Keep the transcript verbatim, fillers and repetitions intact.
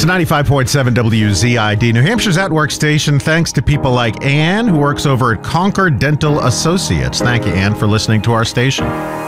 It's ninety-five point seven W Z I D, New Hampshire's at work station, thanks to people like Anne, who works over at Concord Dental Associates. Thank you, Anne, for listening to our station.